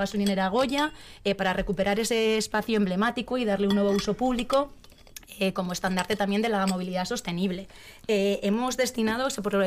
gasolinera Goya, para recuperar ese espacio emblemático y darle un nuevo uso público, como estandarte también de la movilidad sostenible. Hemos destinado,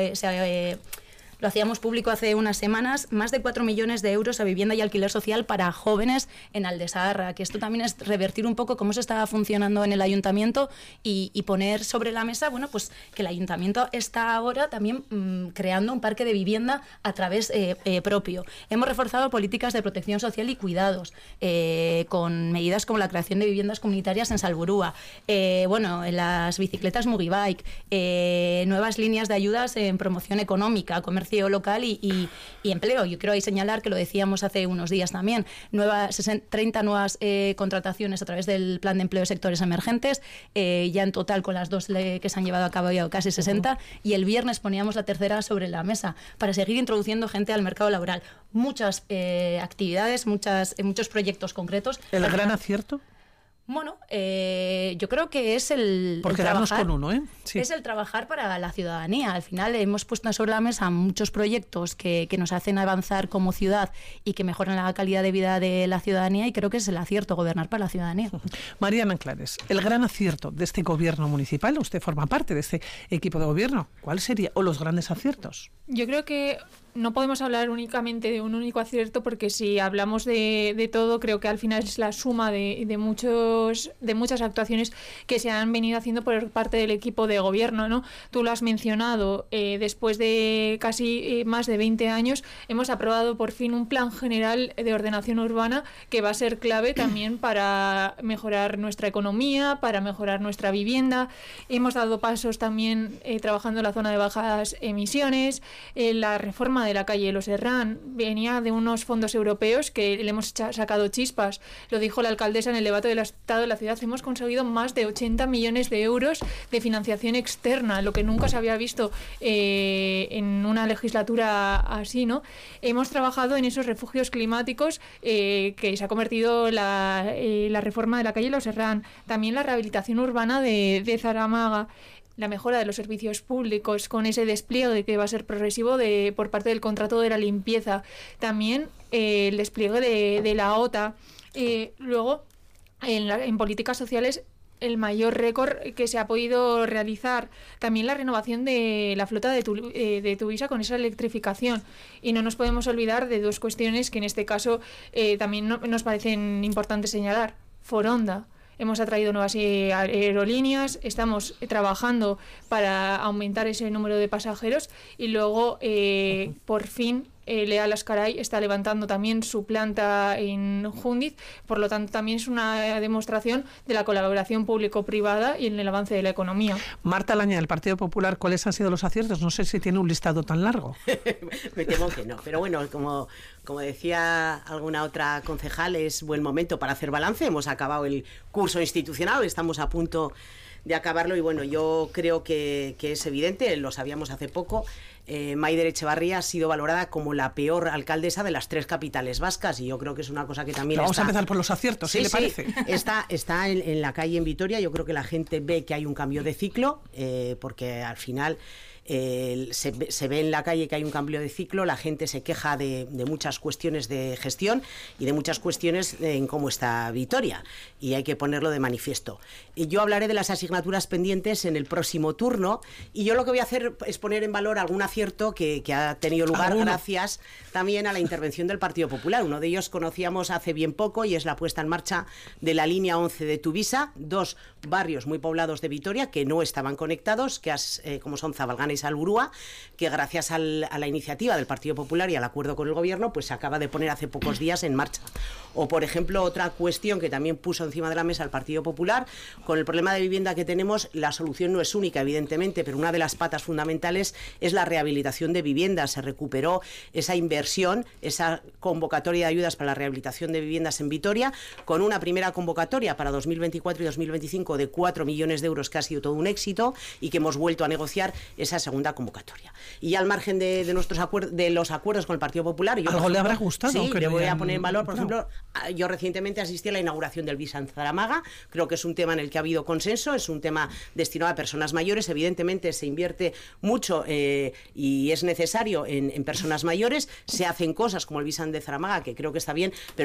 lo hacíamos público hace unas semanas, más de 4 millones de euros a vivienda y alquiler social para jóvenes en Aldesaharra, que esto también es revertir un poco cómo se está funcionando en el ayuntamiento y poner sobre la mesa, bueno, pues que el ayuntamiento está ahora también creando un parque de vivienda a través propio. Hemos reforzado políticas de protección social y cuidados, con medidas como la creación de viviendas comunitarias en Salburua, en las bicicletas Mugibike, nuevas líneas de ayudas en promoción económica, comercio local y empleo. Yo quiero ahí señalar que lo decíamos hace unos días también, 30 nuevas contrataciones a través del Plan de Empleo de Sectores Emergentes, ya en total con las 2 que se han llevado a cabo ya casi 60, y el viernes poníamos la tercera sobre la mesa para seguir introduciendo gente al mercado laboral. Muchas actividades, muchos proyectos concretos. ¿El gran acierto? Bueno, yo creo que es Por quedarnos con uno, Sí. Es el trabajar para la ciudadanía. Al final hemos puesto sobre la mesa muchos proyectos que nos hacen avanzar como ciudad y que mejoran la calidad de vida de la ciudadanía, y creo que es el acierto gobernar para la ciudadanía. Mariana Clares, el gran acierto de este gobierno municipal, usted forma parte de este equipo de gobierno, ¿cuál sería? ¿O los grandes aciertos? Yo creo que no podemos hablar únicamente de un único acierto, porque si hablamos de todo, creo que al final es la suma de muchas actuaciones que se han venido haciendo por parte del equipo de gobierno, ¿no? Tú lo has mencionado, después de casi más de 20 años hemos aprobado por fin un plan general de ordenación urbana que va a ser clave también para mejorar nuestra economía, para mejorar nuestra vivienda. Hemos dado pasos también trabajando en la zona de bajas emisiones. La reforma de la calle Los Herrán venía de unos fondos europeos que le hemos sacado chispas. Lo dijo la alcaldesa en el debate del estado de la ciudad. Hemos conseguido más de 80 millones de euros de financiación externa, lo que nunca se había visto en una legislatura así, ¿no? Hemos trabajado en esos refugios climáticos que se ha convertido la reforma de la calle Los Herrán, también la rehabilitación urbana de Zaramaga, la mejora de los servicios públicos con ese despliegue que va a ser progresivo por parte del contrato de la limpieza, también el despliegue de la OTA. Luego, en políticas sociales, el mayor récord que se ha podido realizar, también la renovación de la flota de Tuvisa con esa electrificación. Y no nos podemos olvidar de 2 cuestiones que en este caso también nos parecen importantes señalar. Foronda. Hemos atraído nuevas aerolíneas, estamos trabajando para aumentar ese número de pasajeros, y luego, por fin, Leal Ascaray está levantando también su planta en Júndiz. Por lo tanto, también es una demostración de la colaboración público-privada y en el avance de la economía. Marta Laña, del Partido Popular, ¿cuáles han sido los aciertos? No sé si tiene un listado tan largo. Me temo que no, pero bueno, como decía alguna otra concejal, es buen momento para hacer balance. Hemos acabado el curso institucional, estamos a punto de acabarlo, y bueno, yo creo que es evidente, lo sabíamos hace poco. Maider Echevarría ha sido valorada como la peor alcaldesa de las 3 capitales vascas, y yo creo que es una cosa que también Vamos a empezar por los aciertos, ¿sí le parece? Está en la calle en Vitoria. Yo creo que la gente ve que hay un cambio de ciclo, porque al final se ve en la calle que hay un cambio de ciclo. La gente se queja de muchas cuestiones de gestión y de muchas cuestiones en cómo está Vitoria, y hay que ponerlo de manifiesto. Y yo hablaré de las asignaturas pendientes en el próximo turno, y yo lo que voy a hacer es poner en valor algún acierto que ha tenido lugar gracias también a la intervención del Partido Popular. Uno de ellos conocíamos hace bien poco, y es la puesta en marcha de la línea 11 de Tuvisa, 2 barrios muy poblados de Vitoria que no estaban conectados, como son Zabalgana y Salburua, que gracias a la iniciativa del Partido Popular y al acuerdo con el Gobierno, pues se acaba de poner hace pocos días en marcha. O, por ejemplo, otra cuestión que también puso encima de la mesa el Partido Popular, con el problema de vivienda que tenemos, la solución no es única, evidentemente, pero una de las patas fundamentales es la rehabilitación de viviendas. Se recuperó esa inversión, esa convocatoria de ayudas para la rehabilitación de viviendas en Vitoria, con una primera convocatoria para 2024 y 2025 de 4 millones de euros, que ha sido todo un éxito, y que hemos vuelto a negociar esa segunda convocatoria. Y ya al margen de los acuerdos con el Partido Popular, algo le habrá gustado. Sí, le voy a poner en valor, por ejemplo, yo recientemente asistí a la inauguración del BIS en Zaramaga. Creo que es un tema en el que ha habido consenso, es un tema destinado a personas mayores. Evidentemente se invierte mucho y es necesario en personas mayores. Se hacen cosas como el BIS de Zaramaga, que creo que está bien, pero